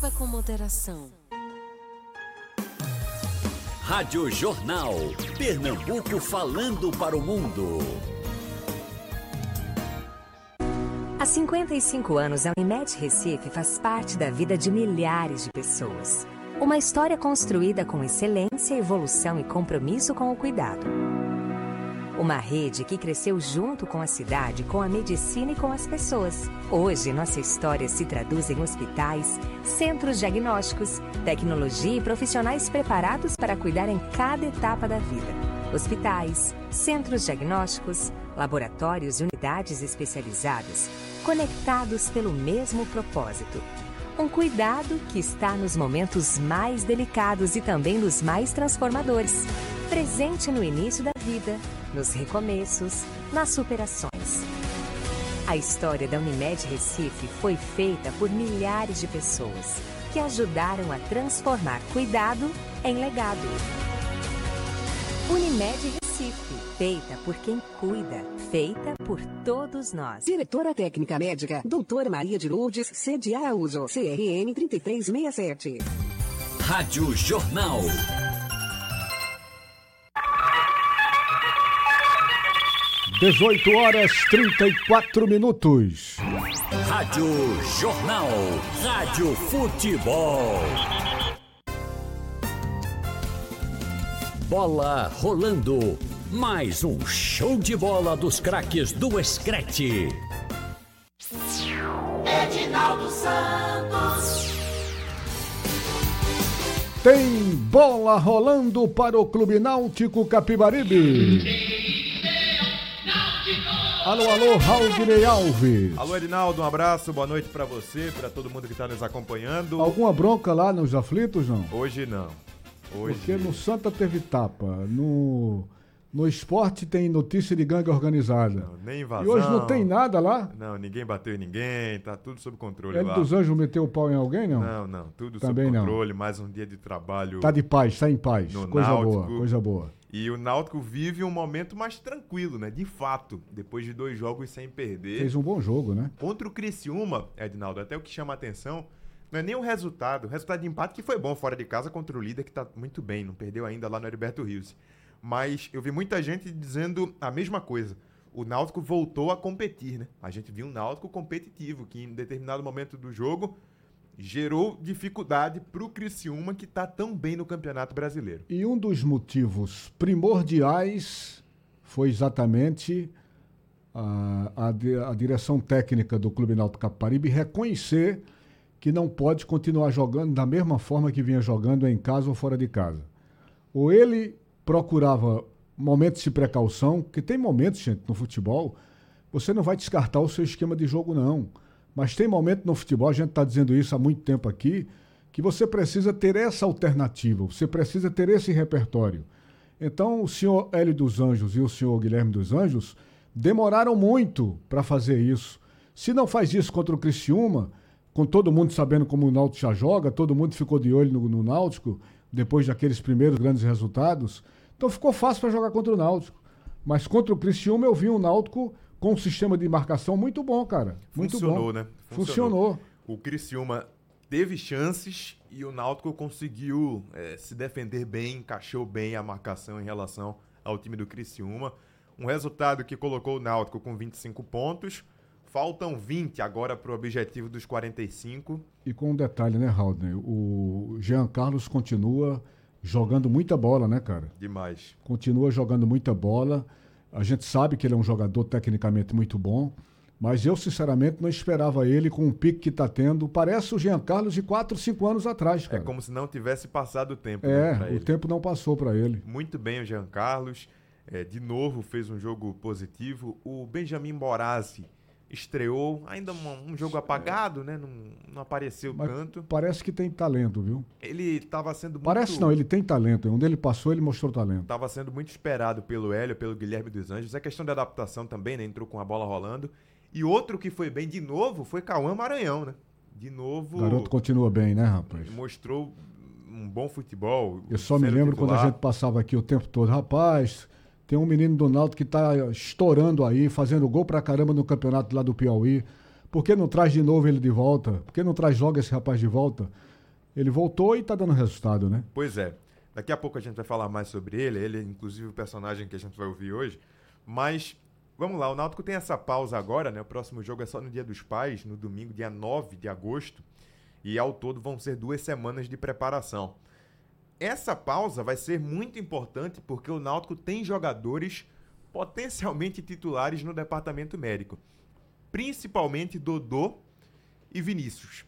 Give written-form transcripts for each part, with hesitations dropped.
Beba com moderação. Rádio Jornal. Pernambuco falando para o mundo. Há 55 anos, a Unimed Recife faz parte da vida de milhares de pessoas. Uma história construída com excelência, evolução e compromisso com o cuidado. Uma rede que cresceu junto com a cidade, com a medicina e com as pessoas. Hoje, nossa história se traduz em hospitais, centros diagnósticos, tecnologia e profissionais preparados para cuidar em cada etapa da vida. Hospitais, centros diagnósticos, laboratórios e unidades especializadas, conectados pelo mesmo propósito. Um cuidado que está nos momentos mais delicados e também nos mais transformadores. Presente no início da vida, nos recomeços, nas superações. A história da Unimed Recife foi feita por milhares de pessoas que ajudaram a transformar cuidado em legado. Unimed Recife, feita por quem cuida, feita por todos nós. Diretora Técnica Médica, doutora Maria de Lourdes, sede Araújo, CRN 3367. Rádio Jornal. Dezoito horas 34 minutos. Rádio Jornal. Rádio Futebol. Bola rolando. Mais um show de bola dos craques do Escrete. Edinaldo Santos. Tem bola rolando para o Clube Náutico Capibaribe. Alô, alô, Raulguinei Alves. Alô, Edinaldo, um abraço, boa noite pra você, pra todo mundo que tá nos acompanhando. Alguma bronca lá nos aflitos, não? Hoje não. Hoje... Porque no Santa teve tapa, no esporte tem notícia de gangue organizada. Não, nem invasão. E hoje não tem nada lá? Não, ninguém bateu em ninguém, tá tudo sob controle Hélio lá. dos Anjos meteu o pau em alguém, não? Não, tudo também sob controle, não. Mais um dia de trabalho. Tá de paz, tá em paz, coisa Náutico. boa, coisa boa. E o Náutico vive um momento mais tranquilo, né? De fato, depois de 2 jogos sem perder. Fez um bom jogo, né? Contra o Criciúma, Edinaldo, até o que chama a atenção, não é nem o resultado de empate que foi bom fora de casa contra o líder que tá muito bem, não perdeu ainda lá no Heriberto Rios. Mas eu vi muita gente dizendo a mesma coisa. O Náutico voltou a competir, né? A gente viu um Náutico competitivo, que em determinado momento do jogo gerou dificuldade pro Criciúma, que tá tão bem no Campeonato Brasileiro. E um dos motivos primordiais foi exatamente a direção técnica do Clube Náutico Capibaribe reconhecer que não pode continuar jogando da mesma forma que vinha jogando em casa ou fora de casa. Ou ele procurava momentos de precaução, que tem momentos, gente, no futebol, você não vai descartar o seu esquema de jogo, não. Mas tem momento no futebol, a gente está dizendo isso há muito tempo aqui, que você precisa ter essa alternativa, você precisa ter esse repertório. Então, o senhor Hélio dos Anjos e o senhor Guilherme dos Anjos demoraram muito para fazer isso. Se não faz isso contra o Criciúma, com todo mundo sabendo como o Náutico já joga, todo mundo ficou de olho no Náutico, depois daqueles primeiros grandes resultados, então ficou fácil para jogar contra o Náutico. Mas contra o Criciúma eu vi um Náutico com um sistema de marcação muito bom, cara. Muito Funcionou, bom. né? Funcionou. O Criciúma teve chances e o Náutico conseguiu se defender bem, encaixou bem a marcação em relação ao time do Criciúma. Um resultado que colocou o Náutico com 25 pontos. Faltam 20 agora para o objetivo dos 45. E com um detalhe, né, Haldner? O Jean Carlos continua jogando muita bola, né, cara? Demais. Continua jogando muita bola. A gente sabe que ele é um jogador tecnicamente muito bom, mas eu, sinceramente, não esperava ele com o pique que tá tendo. Parece o Jean Carlos de 4, 5 anos atrás, cara. É como se não tivesse passado o tempo. O tempo não passou para ele. Muito bem o Jean Carlos. De novo fez um jogo positivo. O Benjamin Morazi estreou, ainda um jogo apagado, né? Não apareceu mas tanto. Parece que tem talento, viu? Ele estava sendo muito... Parece não, ele tem talento. Onde ele passou, ele mostrou talento. Estava sendo muito esperado pelo Hélio, pelo Guilherme dos Anjos. É questão de adaptação também, né? Entrou com a bola rolando. E outro que foi bem de novo foi Cauã Maranhão, né? De novo... O garoto continua bem, né, rapaz? Mostrou um bom futebol. Eu só me lembro quando a gente passava aqui o tempo todo. Rapaz... Tem um menino do Náutico que tá estourando aí, fazendo gol pra caramba no campeonato lá do Piauí. Por que não traz de novo ele de volta? Por que não traz logo esse rapaz de volta? Ele voltou e tá dando resultado, né? Pois é. Daqui a pouco a gente vai falar mais sobre ele. Ele é, inclusive, o personagem que a gente vai ouvir hoje. Mas, vamos lá. O Náutico tem essa pausa agora, né? O próximo jogo é só no Dia dos Pais, no domingo, dia 9 de agosto. E, ao todo, vão ser 2 semanas de preparação. Essa pausa vai ser muito importante porque o Náutico tem jogadores potencialmente titulares no departamento médico. Principalmente Dodô e Vinícius.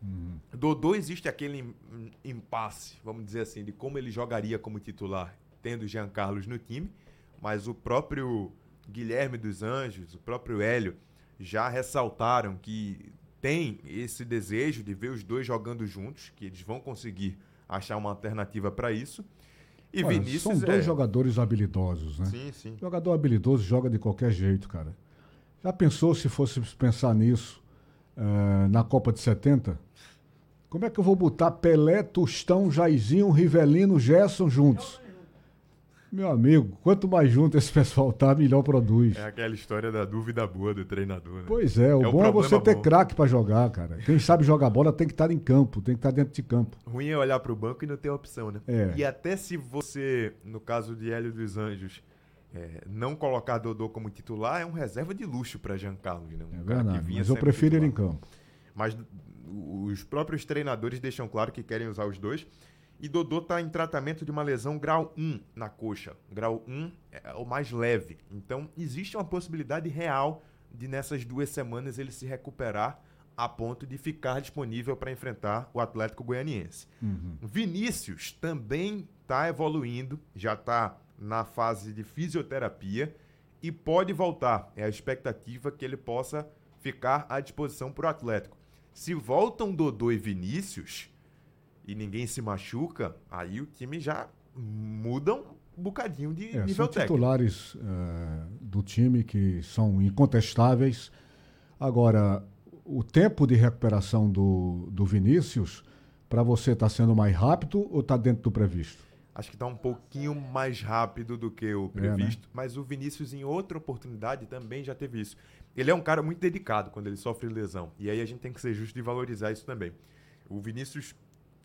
Dodô, existe aquele impasse, vamos dizer assim, de como ele jogaria como titular, tendo Jean Carlos no time, mas o próprio Guilherme dos Anjos, o próprio Hélio, já ressaltaram que tem esse desejo de ver os dois jogando juntos, que eles vão conseguir achar uma alternativa para isso. E Olha, Vinícius são dois jogadores habilidosos, né? Sim, sim. Jogador habilidoso joga de qualquer jeito, cara. Já pensou se fosse pensar nisso na Copa de 70? Como é que eu vou botar Pelé, Tostão, Jairzinho, Rivelino, Gerson juntos? Meu amigo, quanto mais junto esse pessoal tá, melhor produz. É aquela história da dúvida boa do treinador, né? Pois é, o bom é você ter craque pra jogar, cara. Quem sabe jogar bola tem que estar em campo, tem que estar dentro de campo. Ruim é olhar pro banco e não ter opção, né? É. E até se você, no caso de Hélio dos Anjos, não colocar Dodô como titular, é um reserva de luxo pra Jean Carlos, né? É verdade, mas eu prefiro ele em campo. Mas os próprios treinadores deixam claro que querem usar os dois. E Dodô está em tratamento de uma lesão grau 1 na coxa. Grau 1 é o mais leve. Então, existe uma possibilidade real de nessas 2 semanas ele se recuperar a ponto de ficar disponível para enfrentar o Atlético Goianiense. Vinícius também está evoluindo, já está na fase de fisioterapia e pode voltar. É a expectativa que ele possa ficar à disposição para o Atlético. Se voltam Dodô e Vinícius e ninguém se machuca, aí o time já muda um bocadinho de nível são técnico. Titulares do time que são incontestáveis. Agora, o tempo de recuperação do Vinícius, para você está sendo mais rápido ou está dentro do previsto? Acho que está um pouquinho mais rápido do que o previsto, né? Mas o Vinícius, em outra oportunidade, também já teve isso. Ele é um cara muito dedicado quando ele sofre lesão. E aí a gente tem que ser justo de valorizar isso também. O Vinícius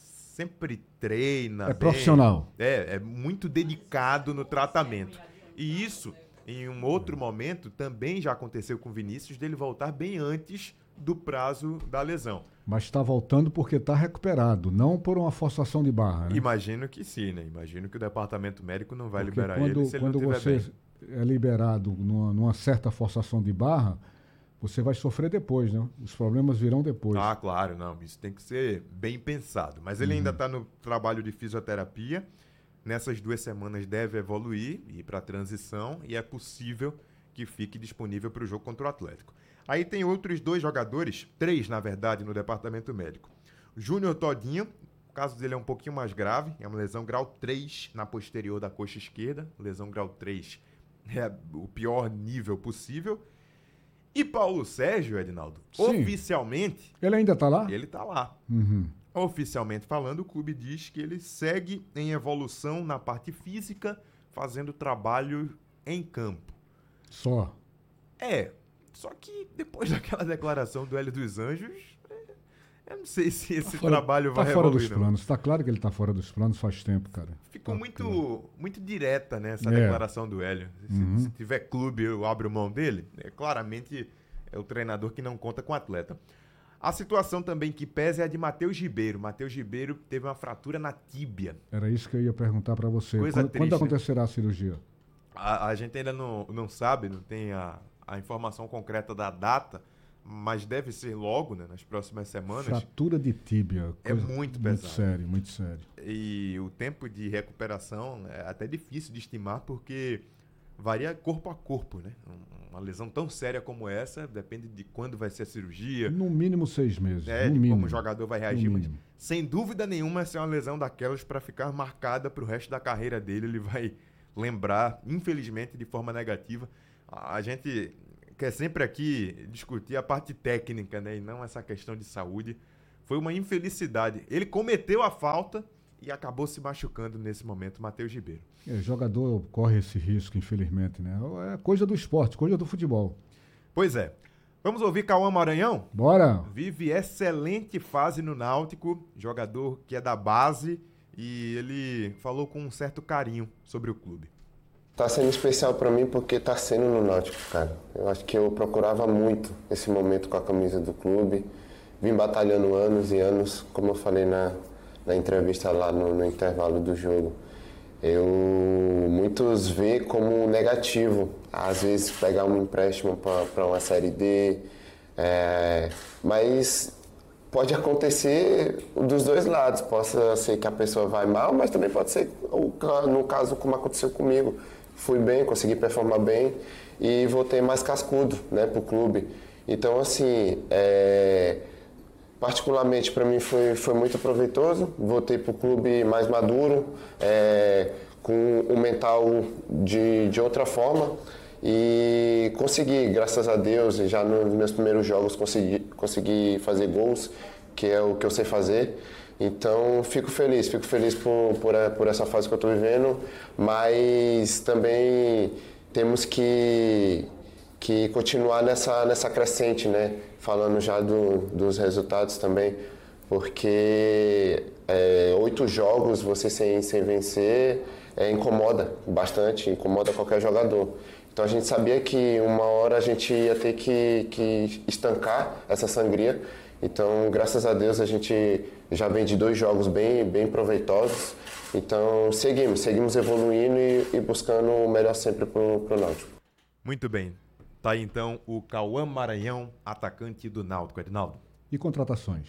sempre treina bem. Profissional. É muito dedicado no tratamento. E isso, em um outro momento, também já aconteceu com o Vinícius, dele voltar bem antes do prazo da lesão. Mas está voltando porque está recuperado, não por uma forçação de barra, né? Imagino que sim, né? Imagino que o departamento médico não vai porque liberar ele se ele não quando estiver você bem. é liberado numa certa forçação de barra, você vai sofrer depois, né? Os problemas virão depois. Ah, claro, não. Isso tem que ser bem pensado. Mas ele ainda está no trabalho de fisioterapia. Nessas 2 semanas deve evoluir, ir para a transição e é possível que fique disponível para o jogo contra o Atlético. Aí tem outros 2 jogadores, 3 na verdade, no departamento médico. Júnior Todinho, o caso dele é um pouquinho mais grave, é uma lesão grau 3 na posterior da coxa esquerda. Lesão grau 3 é o pior nível possível. E Paulo Sérgio, Edinaldo, Sim. oficialmente... Ele ainda está lá? Ele está lá. Uhum. Oficialmente falando, o clube diz que ele segue em evolução na parte física, fazendo trabalho em campo. Só. Só que depois daquela declaração do Hélio dos Anjos, eu não sei se esse trabalho vai fora evoluir, dos planos. Está claro que ele está fora dos planos faz tempo, cara. Ficou muito direta, né, essa declaração do Hélio. Se tiver clube, eu abro mão dele. Claramente é o treinador que não conta com o atleta. A situação também que pesa é a de Matheus Ribeiro. Matheus Ribeiro teve uma fratura na tíbia. Era isso que eu ia perguntar para você. Quando Triste, acontecerá a cirurgia? A gente ainda não sabe, não tem a informação concreta da data, mas deve ser logo, né, nas próximas semanas. Fratura de tíbia. É muito pesado. Muito sério, muito sério. E o tempo de recuperação é até difícil de estimar, porque varia corpo a corpo, né? Uma lesão tão séria como essa, depende de quando vai ser a cirurgia. No mínimo 6 meses. De mínimo. como o jogador vai reagir. Mas, sem dúvida nenhuma, essa é uma lesão daquelas para ficar marcada para o resto da carreira dele. Ele vai lembrar, infelizmente, de forma negativa. A gente quer sempre aqui discutir a parte técnica, né? E não essa questão de saúde. Foi uma infelicidade. Ele cometeu a falta e acabou se machucando nesse momento, Matheus Ribeiro. Jogador corre esse risco, infelizmente, né? É coisa do esporte, coisa do futebol. Pois é. Vamos ouvir Cauã Maranhão? Bora! Vive excelente fase no Náutico, jogador que é da base, e ele falou com um certo carinho sobre o clube. Tá sendo especial para mim porque tá sendo no Náutico, cara. Eu acho que eu procurava muito esse momento com a camisa do clube. Vim batalhando anos e anos, como eu falei na entrevista lá no intervalo do jogo. Muitos vê como negativo, às vezes pegar um empréstimo para uma Série D, mas pode acontecer dos dois lados. Pode ser que a pessoa vai mal, mas também pode ser, no caso, como aconteceu comigo. Fui bem, consegui performar bem e voltei mais cascudo, né, para o clube. Então, assim, particularmente para mim foi muito proveitoso. Voltei para o clube mais maduro, com um mental de outra forma, e consegui, graças a Deus, já nos meus primeiros jogos consegui fazer gols, que é o que eu sei fazer. Então fico feliz por essa fase que eu estou vivendo, mas também temos que continuar nessa crescente, né? Falando já dos resultados também, porque 8 jogos você sem vencer incomoda bastante, incomoda qualquer jogador. Então a gente sabia que uma hora a gente ia ter que estancar essa sangria. Então, graças a Deus, a gente já vem de 2 jogos bem proveitosos. Então, seguimos evoluindo e buscando o melhor sempre pro Náutico. Muito bem. Tá aí, então, o Cauã Maranhão, atacante do Náutico, Edinaldo. E contratações?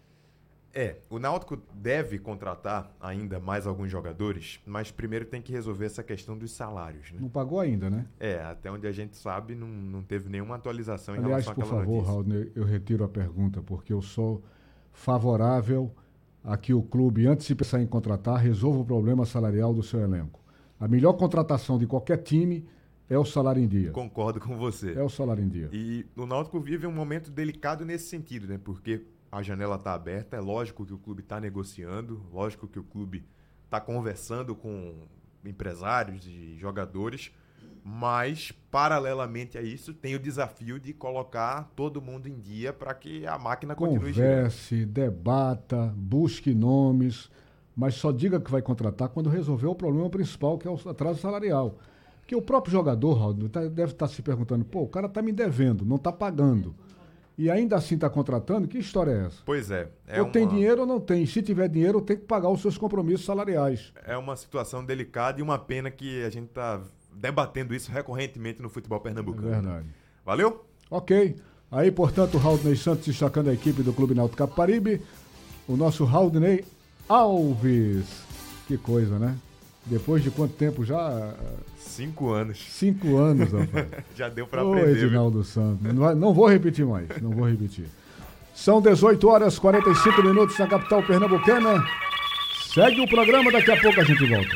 O Náutico deve contratar ainda mais alguns jogadores, mas primeiro tem que resolver essa questão dos salários, né? Não pagou ainda, né? Até onde a gente sabe, não teve nenhuma atualização em Aliás, relação àquela por favor, notícia. Raul, eu retiro a pergunta, porque eu sou favorável a que o clube, antes de pensar em contratar, resolva o problema salarial do seu elenco. A melhor contratação de qualquer time é o salário em dia. Concordo com você. É o salário em dia. E o Náutico vive um momento delicado nesse sentido, né? Porque a janela está aberta, é lógico que o clube está negociando, lógico que o clube está conversando com empresários e jogadores, mas, paralelamente a isso, tem o desafio de colocar todo mundo em dia para que a máquina continue girando. Converse, debata, busque nomes, mas só diga que vai contratar quando resolver o problema principal, que é o atraso salarial. Porque o próprio jogador, Raul, deve estar se perguntando, o cara está me devendo, não está pagando. E ainda assim está contratando, que história é essa? Pois é. Ou tem dinheiro ou não tem. Se tiver dinheiro, tem que pagar os seus compromissos salariais. É uma situação delicada e uma pena que a gente está debatendo isso recorrentemente no futebol pernambucano. É verdade. Valeu? Ok. Aí, portanto, o Raulney Santos destacando a equipe do Clube Náutico Capibaribe. O nosso Raulney Alves. Que coisa, né? Depois de quanto tempo já? 5 anos. 5 anos, rapaz. Já deu para aprender. Edinaldo Santos. Não vou repetir mais. Não vou repetir. São 18h45 na capital pernambucana. Segue o programa, daqui a pouco a gente volta.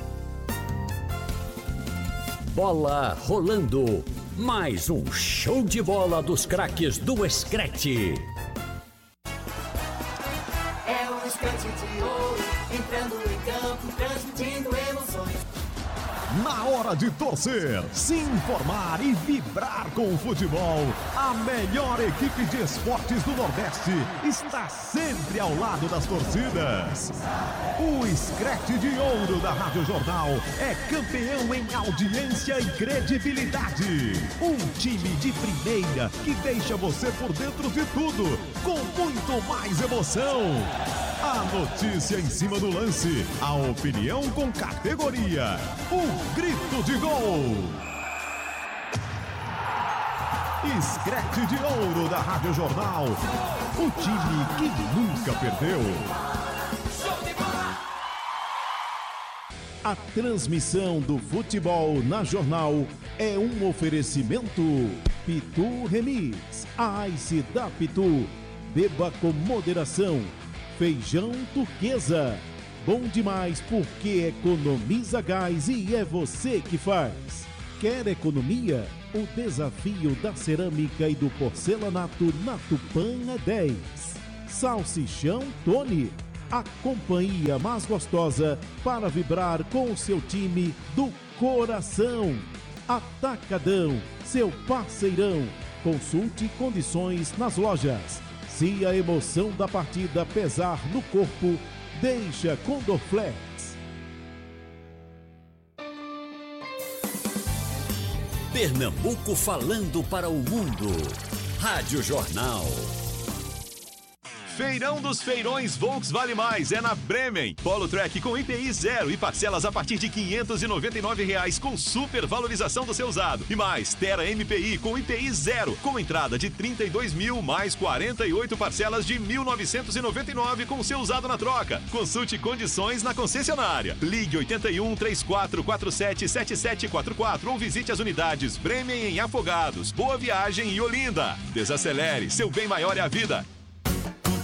Bola rolando. Mais um show de bola dos craques do Screte. É o Screte de ouro, entrando em campo, transmitindo emoções. Na hora de torcer, se informar e vibrar com o futebol, a melhor equipe de esportes do Nordeste está sempre ao lado das torcidas. O Screte de Ouro da Rádio Jornal é campeão em audiência e credibilidade. Um time de primeira que deixa você por dentro de tudo, com muito mais emoção. A notícia em cima do lance, a opinião com categoria, o grito de gol. Screte de Ouro da Rádio Jornal, o time que nunca perdeu. A transmissão do futebol na Jornal é um oferecimento Pitu Remis, a Ice da Pitu. Beba com moderação. Feijão Turquesa. Bom demais porque economiza gás e é você que faz. Quer economia? O desafio da cerâmica e do porcelanato na Tupã é 10. Salsichão Tony. A companhia mais gostosa para vibrar com o seu time do coração. Atacadão, seu parceirão. Consulte condições nas lojas. Se a emoção da partida pesar no corpo, deixa com Dorflex. Pernambuco falando para o mundo. Rádio Jornal. Feirão dos Feirões Volks Vale Mais é na Bremen. Polo Track com IPI 0 e parcelas a partir de R$ 599 com super valorização do seu usado. E mais, Tera MPI com IPI 0 com entrada de 32 mil mais 48 parcelas de 1.999 com seu usado na troca. Consulte condições na concessionária. Ligue 81 3447 7744 ou visite as unidades Bremen em Afogados, Boa Viagem e Olinda. Desacelere, seu bem maior é a vida.